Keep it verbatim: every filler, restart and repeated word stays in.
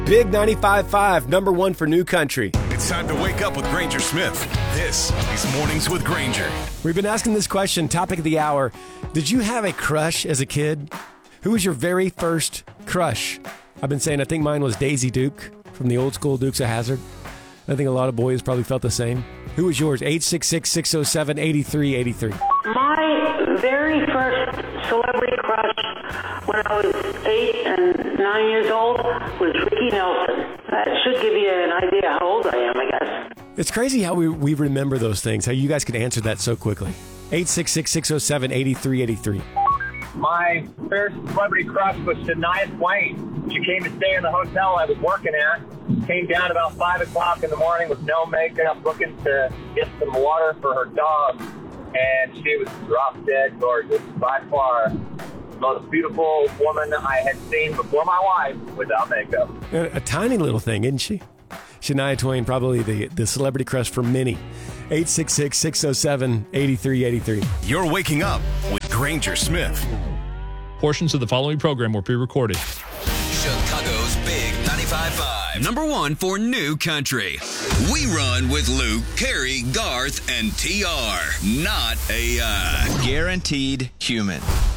Big ninety-five point five, number one for New Country. It's time to wake up with Granger Smith. This is Mornings with Granger. We've been asking this question, topic of the hour. Did you have a crush as a kid? Who was your very first crush? I've been saying I think mine was Daisy Duke from the old school Dukes of Hazzard. I think a lot of boys probably felt the same. Who was yours? eight six six, six oh seven, eight three eight three. My very first celebrity crush when I was eight and nine years old was Ricky Nelson. That should give you an idea how old I am, I guess. It's crazy how we, we remember those things, how you guys can answer that so quickly. eight six six, six oh seven, eight three eight three. My first celebrity crush was Shania Twain. She came to stay in the hotel I was working at. Came down about five o'clock in the morning with no makeup, looking to get some water for her dog. And she was drop dead gorgeous. By far, the most beautiful woman I had seen before my wife without makeup. A, a tiny little thing, isn't she? Shania Twain, probably the, the celebrity crush for many. eight six six, six oh seven, eight three eight three. You're waking up with Granger Smith. Portions of the following program were pre-recorded. Chicago's Big ninety-five point five. Number one for New Country. We run with Luke, Carrie, Garth, and T R. Not A I. Guaranteed human.